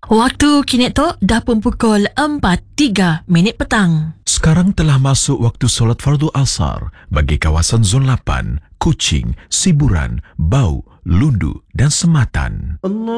Waktu kini tu dah pun pukul 4.03 petang. Sekarang telah masuk waktu solat fardu asar bagi kawasan Zon 8, Kuching, Siburan, Bau, Lundu dan Sematan.